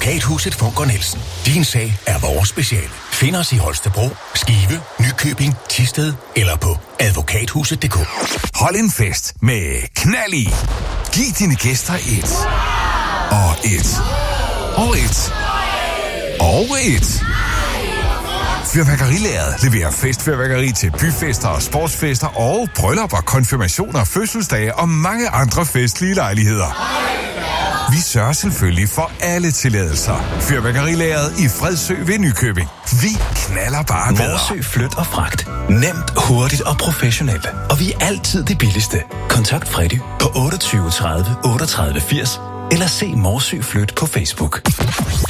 Advokathuset Funker Nielsen. Din sag er vores speciale. Find os i Holstebro, Skive, Nykøbing, Thisted eller på advokathuset.dk. Hold en fest med knald i. Giv dine gæster et. Og et. Og et. Og et. Fyrværkerilaget leverer festfyrværkeri til byfester og sportsfester og bryllupper, konfirmationer, fødselsdage og mange andre festlige lejligheder. Vi sørger selvfølgelig for alle tilladelser. Fyrværkerilaget i Fredsø ved Nykøbing. Vi knalder bare bedre. Morsø Flyt og Fragt. Nemt, hurtigt og professionelt. Og vi er altid det billigste. Kontakt Freddy på 28 30 38 80 eller se Morsø Flyt på Facebook.